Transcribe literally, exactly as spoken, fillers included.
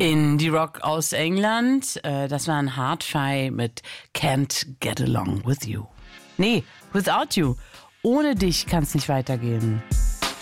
Indie Rock aus England. Äh, das war ein Hard-Fi mit Can't Get Along With You. Nee, Without You. Ohne dich kann's nicht weitergehen.